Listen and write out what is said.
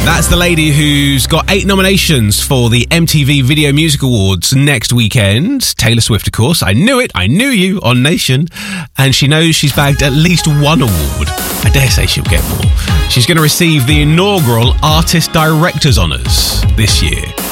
That's the lady who's got 8 nominations for the MTV Video Music Awards next weekend. Taylor Swift, of course. I knew it. I knew you on Nation. And she knows she's bagged at least one award. I dare say she'll get more. She's going to receive the inaugural Artist Directors Honours this year.